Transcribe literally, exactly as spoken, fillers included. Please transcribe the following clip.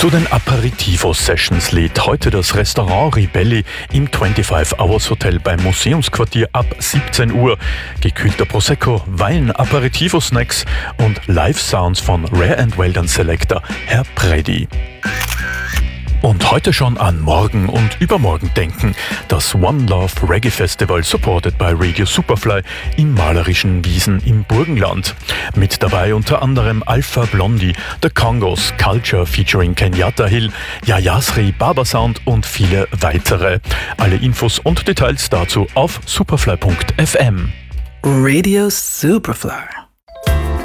Zu den Aperitivo-Sessions lädt heute das Restaurant Ribelli im fünfundzwanzig Hours Hotel beim Museumsquartier ab siebzehn Uhr. Gekühlter Prosecco, Wein, Aperitivo-Snacks und Live-Sounds von Rare and Weldon Selector Herr Preddy. Und heute schon an morgen und übermorgen denken. Das One Love Reggae Festival, supported by Radio Superfly, in malerischen Wiesen im Burgenland. Mit dabei unter anderem Alpha Blondie, The Congos, Culture featuring Kenyatta Hill, Yayasri, Baba Sound und viele weitere. Alle Infos und Details dazu auf superfly punkt f m. Radio Superfly.